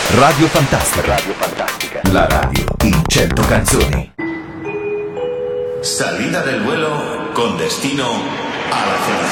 Radio Fantastica. La radio in 100 canzoni. Salida del vuelo con destino a la felicidad.